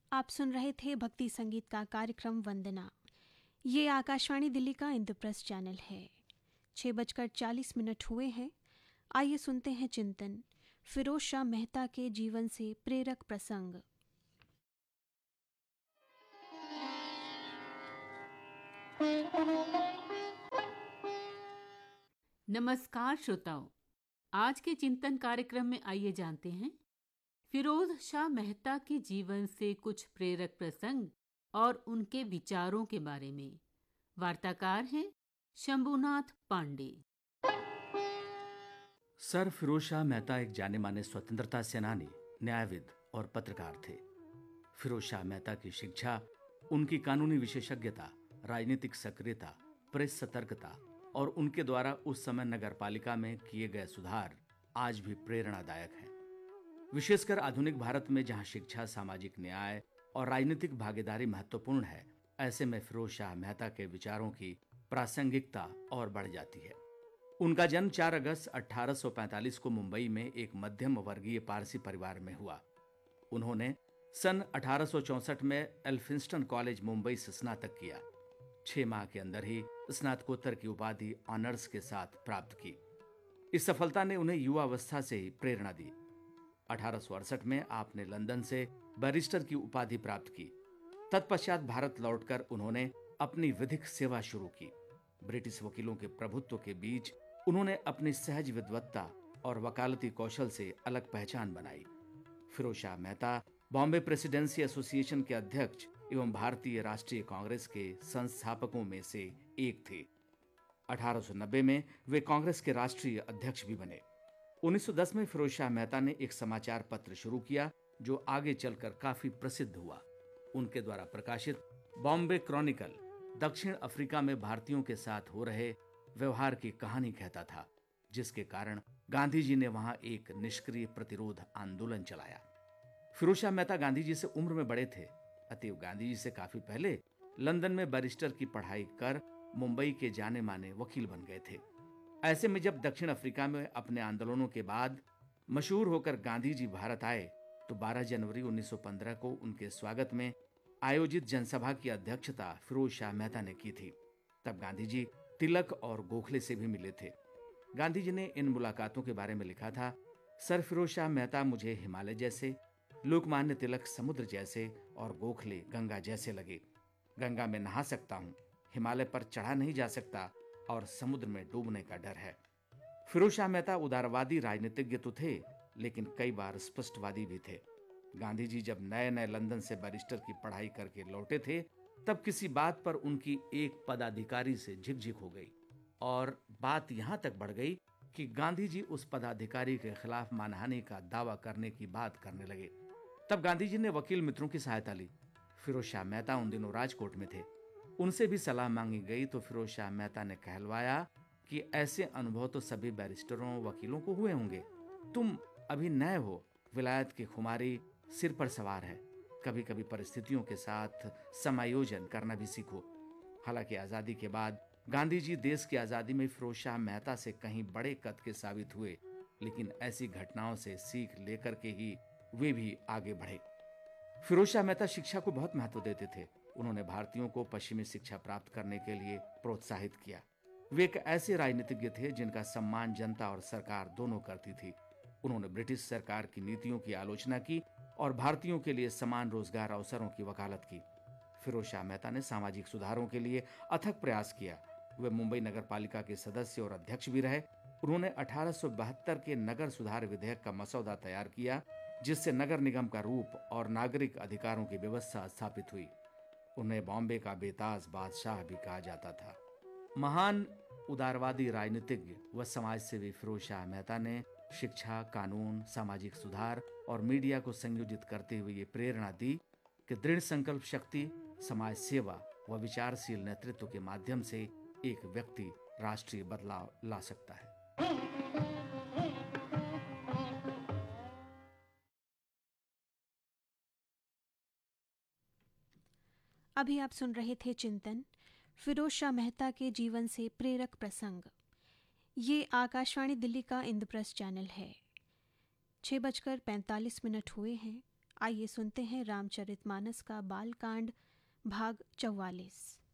आप सुन रहे थे भक्ति संगीत का कार्यक्रम वंदना। ये आकाशवाणी दिल्ली का इंद्रप्रस्थ चैनल है। 6:40 हुए हैं। आइए सुनते हैं चिंतन, फिरोज शाह मेहता के जीवन से प्रेरक प्रसंग। नमस्कार श्रोताओं, आज के चिंतन कार्यक्रम में आइए जानते हैं फिरोज शाह मेहता के जीवन से कुछ प्रेरक प्रसंग और उनके विचारों के बारे में। वार्ताकार हैं शंभुनाथ पांडे। सर फिरोज शाह मेहता एक जाने माने स्वतंत्रता सेनानी, न्यायविद और पत्रकार थे। फिरोज शाह मेहता की शिक्षा, उनकी कानूनी विशेषज्ञता, राजनीतिक सक्रियता, प्रेस सतर्कता और उनके द्वारा उस समय नगरपालिका में किए गए सुधार आज भी प्रेरणादायक हैं। विशेषकर आधुनिक भारत में जहां शिक्षा, सामाजिक न्याय और राजनीतिक भागीदारी महत्वपूर्ण है, ऐसे में फिरोज शाह मेहता के विचारों की प्रासंगिकता और बढ़ जाती है। उनका जन्म 4 अगस्त 1845 को मुंबई में एक मध्यम वर्गीय पारसी परिवार में हुआ। उन्होंने सन 1864 में एल्फिंस्टन कॉलेज मुंबई से स्नातक किया। 6 माह के अंदर ही स्नातकोत्तर की उपाधि ऑनर्स के साथ प्राप्त की। इस सफलता ने उन्हें युवावस्था से ही प्रेरणा दी। 1868 में आपने लंदन से बैरिस्टर की उपाधि प्राप्त की। तत्पश्चात भारत लौटकर उन्होंने अपनी विधिक सेवा शुरू की। ब्रिटिश वकीलों के प्रभुत्व के बीच उन्होंने अपनी सहज विद्वत्ता और वकालती कौशल से अलग पहचान बनाई। फिरोज शाह मेहता बॉम्बे प्रेसिडेंसी एसोसिएशन के अध्यक्ष एवं भारतीय राष्ट्रीय कांग्रेस के संस्थापकों में से एक थे। 1890 में वे कांग्रेस के राष्ट्रीय अध्यक्ष भी बने। 1910 में फिरोज शाह मेहता ने एक समाचार पत्र शुरू किया जो आगे चलकर काफी प्रसिद्ध हुआ। उनके द्वारा प्रकाशित बॉम्बे क्रॉनिकल दक्षिण अफ्रीका में भारतीयों के साथ हो रहे व्यवहार की कहानी कहता था, जिसके कारण गांधी जी ने वहां एक निष्क्रिय प्रतिरोध आंदोलन चलाया। फिरोज शाह मेहता गांधी जी से उम्र में बड़े थे, अतएव गांधी जी से काफी पहले लंदन में बैरिस्टर की पढ़ाई कर मुंबई के जाने माने वकील बन गए थे। ऐसे में जब दक्षिण अफ्रीका में अपने आंदोलनों के बाद मशहूर होकर गांधी जी भारत आए तो 12 जनवरी 1915 को उनके स्वागत में आयोजित जनसभा की अध्यक्षता फिरोज शाह मेहता ने की थी। तब गांधी जी तिलक और गोखले से भी मिले थे। गांधी जी ने इन मुलाकातों के बारे में लिखा था, सर फिरोज शाह मेहता मुझे हिमालय जैसे, लोकमान्य तिलक समुद्र जैसे और गोखले गंगा जैसे लगे। गंगा में नहा सकता हूँ, हिमालय पर चढ़ा नहीं जा सकता और समुद्र में डूबने का डर है। फिरोज शाह मेहता उदारवादी राजनीतिज्ञ तो थे, लेकिन कई बार स्पष्टवादी भी थे। गांधी जी जब नए नए लंदन से बैरिस्टर की पढ़ाई करके लौटे थे, तब किसी बात पर उनकी एक पदाधिकारी से झिकझिक हो गई और बात यहां तक बढ़ गई कि गांधी जी उस पदाधिकारी के खिलाफ मानहानि का दावा करने की बात करने लगे। तब गांधी जी ने वकील मित्रों की सहायता ली। फिरोज शाह मेहता उन दिनों राजकोट में थे। उनसे भी सलाह मांगी गई तो फिरोज शाह मेहता ने कहलवाया कि ऐसे अनुभव तो सभी बैरिस्टरों वकीलों को हुए होंगे। तुम अभी नए हो, विलायत की खुमारी सिर पर सवार है। कभी कभी परिस्थितियों के साथ समायोजन करना भी सीखो। हालांकि आजादी के बाद गांधी जी देश की आजादी में फिरोज शाह मेहता से कहीं बड़े कद के साबित हुए, लेकिन ऐसी घटनाओं से सीख लेकर के ही वे भी आगे बढ़े। फिरोज शाह मेहता शिक्षा को बहुत महत्व देते थे। उन्होंने भारतीयों को पश्चिमी शिक्षा प्राप्त करने के लिए प्रोत्साहित किया। वे एक ऐसे राजनीतिज्ञ थे जिनका सम्मान जनता और सरकार दोनों करती थी। उन्होंने ब्रिटिश सरकार की नीतियों की आलोचना की और भारतीयों के लिए समान रोजगार अवसरों की वकालत की। फिरोज शाह मेहता ने सामाजिक सुधारों के लिए अथक प्रयास किया। वे मुंबई नगर पालिका के सदस्य और अध्यक्ष भी रहे। उन्होंने 1872 के नगर सुधार विधेयक का मसौदा तैयार किया, जिससे नगर निगम का रूप और नागरिक अधिकारों की व्यवस्था स्थापित हुई। उन्हें बॉम्बे का बेताज बादशाह भी कहा जाता था। महान उदारवादी राजनीतिज्ञ व समाज सेवी फिरोज शाह मेहता ने शिक्षा, कानून, सामाजिक सुधार और मीडिया को संयोजित करते हुए ये प्रेरणा दी कि दृढ़ संकल्प शक्ति, समाज सेवा व विचारशील नेतृत्व के माध्यम से एक व्यक्ति राष्ट्रीय बदलाव ला सकता है। अभी आप सुन रहे थे चिंतन, फिरोज शाह मेहता के जीवन से प्रेरक प्रसंग। ये आकाशवाणी दिल्ली का इंद्रप्रस्थ चैनल है। 6:45 हुए हैं। आइए सुनते हैं रामचरितमानस का बालकांड भाग 44।